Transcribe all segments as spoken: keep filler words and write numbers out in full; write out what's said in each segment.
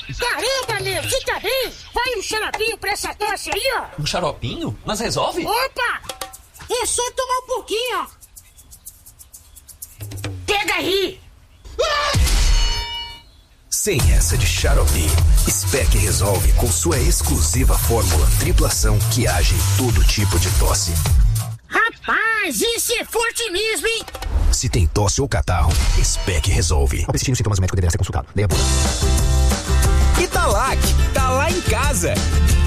Caramba, meu, fica bem! Vai um xaropinho pra essa tosse aí, ó! Um xaropinho? Mas resolve? Opa! É só tomar um pouquinho, ó! Pega aí! Sem essa de xarope, Spec resolve com sua exclusiva fórmula triplação que age em todo tipo de tosse. Rapaz, isso é forte mesmo, hein? Se tem tosse ou catarro, Spec resolve. Ao persistir nos sintomas, o médico deverá ser consultado. Leia a bula. Italac, tá lá em casa.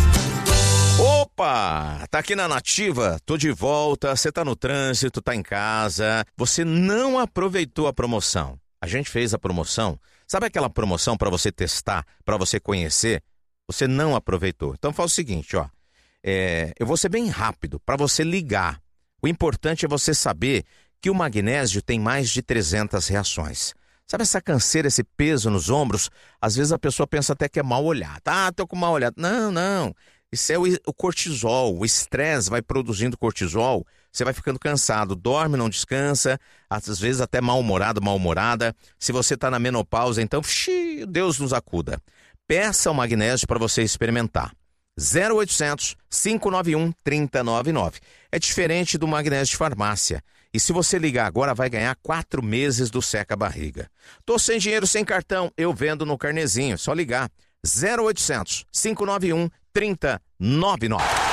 Opa, tá aqui na Nativa, tô de volta, você tá no trânsito, tá em casa, você não aproveitou a promoção. A gente fez a promoção, sabe aquela promoção para você testar, para você conhecer? Você não aproveitou. Então faz o seguinte, ó, é, eu vou ser bem rápido para você ligar. O importante é você saber que o magnésio tem mais de trezentas reações. Sabe essa canseira, esse peso nos ombros? Às vezes a pessoa pensa até que é mal olhado. Ah, tô com mal olhado. Não, não. Isso é o, o cortisol. O estresse vai produzindo cortisol. Você vai ficando cansado. Dorme, não descansa. Às vezes até mal-humorado, mal-humorada. Se você está na menopausa, então, xiii, Deus nos acuda. Peça o magnésio para você experimentar. zero oitocentos, cinco nove um, três zero nove nove. É diferente do magnésio de farmácia. E se você ligar agora, vai ganhar quatro meses do seca-barriga. Tô sem dinheiro, sem cartão, eu vendo no carnezinho. Só ligar. zero oitocentos, cinco nove um, três zero nove nove.